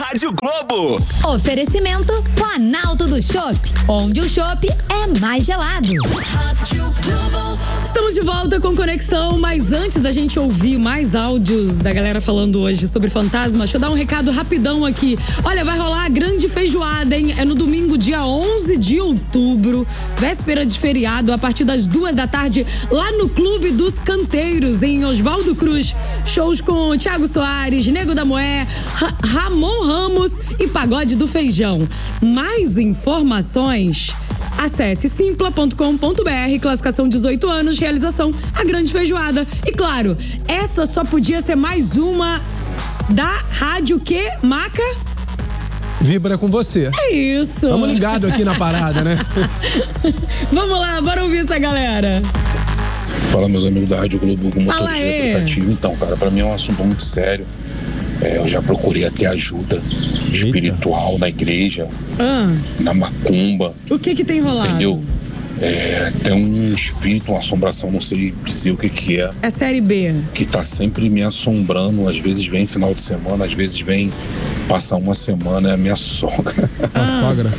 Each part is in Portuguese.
Rádio Globo. Oferecimento Planalto do Chopp, onde o chopp é mais gelado. Rádio Globo. Estamos de volta com Conexão, mas antes da gente ouvir mais áudios da galera falando hoje sobre fantasma, deixa eu dar um recado rapidão aqui. Olha, vai rolar a grande feijoada, hein? É no domingo, dia 11 de outubro, véspera de feriado, a partir das 2 da tarde, lá no Clube dos Canteiros, em Oswaldo Cruz. Shows com Thiago Soares, Nego da Moé, Ramon Ramos e Pagode do Feijão. Mais informações? Acesse simpla.com.br, classificação 18 anos, realização A Grande Feijoada. E claro, essa só podia ser mais uma da rádio que, Maca? Vibra com você. É isso. Vamos ligado aqui na parada, né? Vamos lá, bora ouvir essa galera. Fala, meus amigos da Rádio Globo, com motorista de aplicativo. Então, cara, pra mim é um assunto muito sério. Eu já procurei até ajuda espiritual na igreja, na macumba. O que tem rolado? Entendeu? Tem um espírito, uma assombração, não sei dizer o que é. É série B. Que tá sempre me assombrando. Às vezes vem final de semana, às vezes vem passar uma semana. É a minha sogra. A sogra.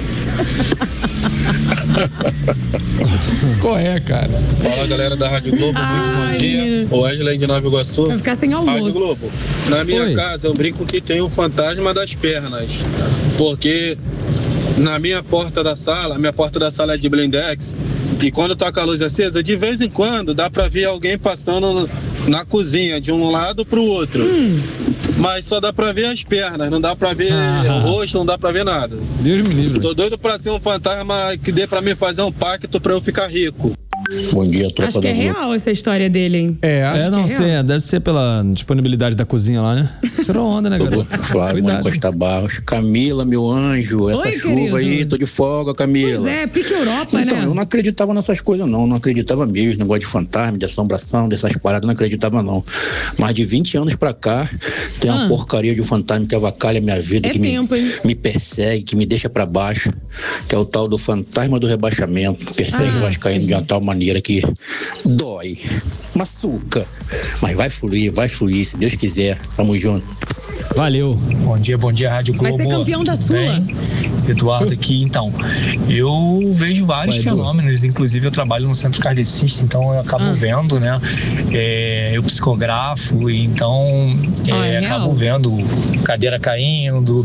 Qual é, cara? Fala, galera da Rádio Globo, muito bom dia. O Wesley de Nova Iguaçu. Vai ficar sem almoço. Rádio Globo, na minha casa eu brinco que tem o fantasma das pernas, porque na minha porta da sala é de blindex, e quando toca a luz acesa, de vez em quando dá pra ver alguém passando na cozinha, de um lado pro outro. Mas só dá pra ver as pernas, não dá pra ver o rosto, não dá pra ver nada. Deus me livre. Tô doido pra ser um fantasma que dê pra mim fazer um pacto pra eu ficar rico. Bom dia, tropa. Acho que é real essa história dele, hein? Acho não que é sei, real. deve ser pela disponibilidade da cozinha lá, né? Tirou onda, né, garoto? Flávio, Mano Costa Barros. Camila, meu anjo, essa chuva querido. aí, tô de folga, Camila. Pois é, pique Europa, então, né? eu não acreditava nessas coisas, não acreditava mesmo, negócio de fantasma, de assombração, dessas paradas, não acreditava não. Mas de 20 anos pra cá, tem uma porcaria de um fantasma que avacalha a minha vida, que me persegue, que me deixa pra baixo, que é o tal do fantasma do rebaixamento, persegue o vascaíno de uma tal maneira que dói, machuca, mas vai fluir, se Deus quiser. Tamo junto. Valeu. Bom dia, Rádio Globo. Vai ser campeão da Sula. Eduardo aqui, então. Eu vejo vários fenômenos, inclusive eu trabalho no centro kardecista, então eu acabo vendo, né? Eu psicografo, então acabo vendo cadeira caindo,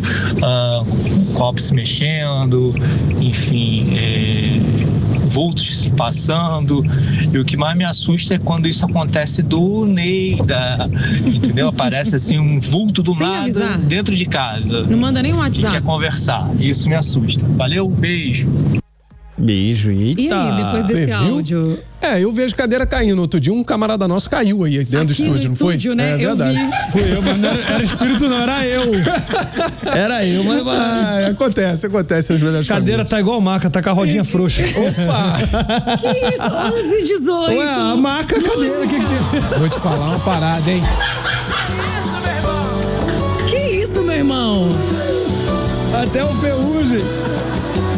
copos se mexendo, enfim, vultos passando. E o que mais me assusta é quando isso acontece do Neida, entendeu? Aparece assim um vulto do nada dentro de casa. Não manda nem um WhatsApp. E quer conversar. Isso me assusta. Valeu, beijo. Beijo, eita. E aí, depois desse áudio? Eu vejo cadeira caindo. Outro dia um camarada nosso caiu aí dentro do estúdio, não foi? Né? É verdade. Eu vi. Fui eu, mas não era espírito, não, era eu. Era eu, mas... acontece nas melhores cadeira famílias. Tá igual maca, tá com a rodinha frouxa. Opa! Que isso? 11 e 18. Ué, a maca, cadeira, que tem? Vou te falar uma parada, hein? Que isso, meu irmão? Até o Ferrugem.